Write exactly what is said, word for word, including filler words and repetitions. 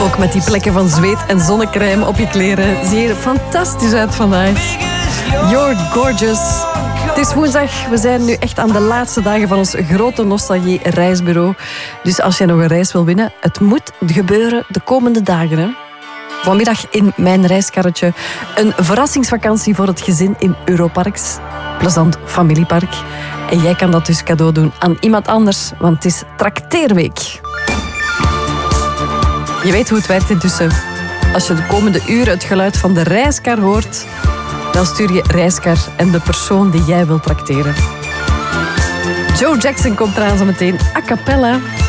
Ook met die plekken van zweet en zonnecrème op je kleren. Zie je er fantastisch uit vandaag. You're gorgeous. Het is woensdag. We zijn nu echt aan de laatste dagen van ons grote nostalgie reisbureau. Dus als jij nog een reis wil winnen, het moet gebeuren de komende dagen. Hè? Vanmiddag in mijn reiskarretje een verrassingsvakantie voor het gezin in Europarks. Plezant familiepark. En jij kan dat dus cadeau doen aan iemand anders, want het is trakteerweek. Je weet hoe het werkt intussen. Als je de komende uren het geluid van de reiskar hoort, dan stuur je reiskar en de persoon die jij wilt trakteren. Joe Jackson komt eraan zo meteen a cappella.